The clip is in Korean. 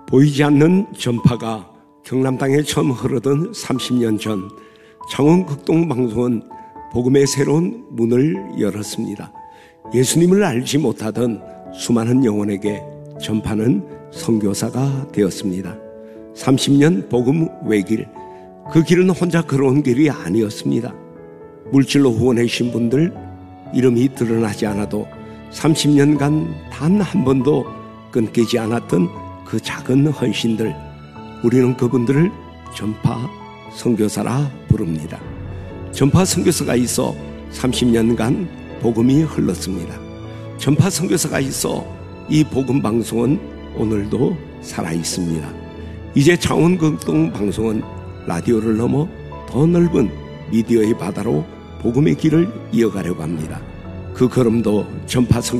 보이지 않는 전파가 경남 땅에 처음 흐르던 30년 전 창원극동방송은 복음의 새로운 문을 열었습니다. 예수님을 알지 못하던 수많은 영혼에게 전파는 선교사가 되었습니다. 30년 복음 외길, 그 길은 혼자 걸어온 길이 아니었습니다. 물질로 후원해 주신 분들 이름이 드러나지 않아도 30년간 단 한 번도 끊기지 않았던 그 작은 헌신들, 우리는 그분들을 전파 선교사라 부릅니다. 전파 선교사가 있어 30년간 복음이 흘렀습니다. 전파 선교사가 있어 이 복음 방송은 오늘도 살아 있습니다. 이제 창원극동 방송은 라디오를 넘어 더 넓은 미디어의 바다로 복음의 길을 이어가려고 합니다. 그 걸음도 전파 선교사